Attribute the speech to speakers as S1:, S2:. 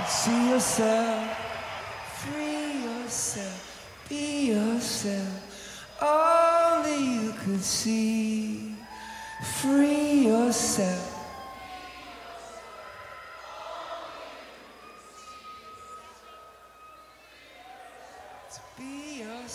S1: See yourself, free yourself, be yourself. Only you can see. Free yourself. To be yourself.